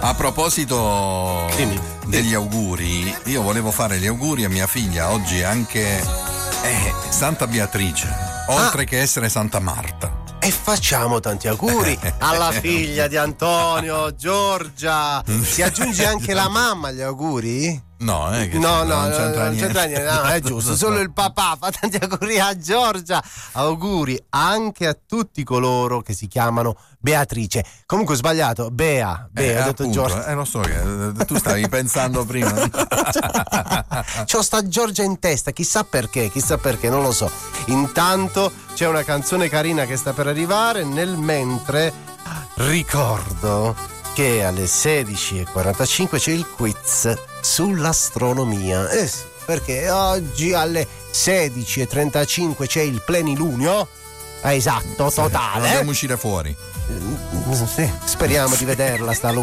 A proposito degli auguri, io volevo fare gli auguri a mia figlia. Oggi è anche Santa Beatrice, oltre che essere Santa Marta. E facciamo tanti auguri alla figlia di Antonio, Giorgia. Si aggiunge anche la mamma agli auguri? No, non c'entra niente. No, è giusto, solo il papà fa tanti auguri a Giorgia. Auguri anche a tutti coloro che si chiamano Beatrice. Comunque ho sbagliato, Bea, ho detto appunto, Giorgia. Lo so che tu stavi pensando prima. C'ho sta Giorgia in testa, chissà perché, non lo so. Intanto c'è una canzone carina che sta per arrivare, nel mentre ricordo che alle 16:45 c'è il quiz sull'astronomia. Sì, perché oggi alle 16:35 c'è il plenilunio. Esatto, totale. Dobbiamo uscire fuori. Sì, speriamo di vederla sta luna.